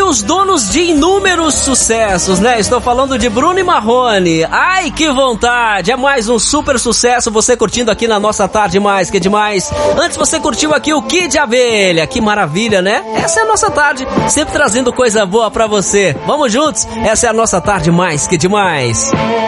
os donos de inúmeros sucessos, né? Estou falando de Bruno e Marrone. Ai, que vontade! É mais um super sucesso você curtindo aqui na nossa Tarde Mais Que Demais. Antes você curtiu aqui o Kid Abelha. Que maravilha, né? Essa é a nossa tarde, sempre trazendo coisa boa pra você. Vamos juntos? Essa é a nossa Tarde Mais Que Demais.